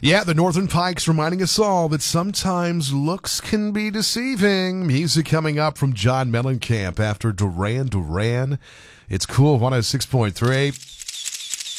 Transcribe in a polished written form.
Yeah, the Northern Pikes reminding us all that sometimes looks can be deceiving. Music coming up from John Mellencamp after Duran Duran. It's cool, 106.3.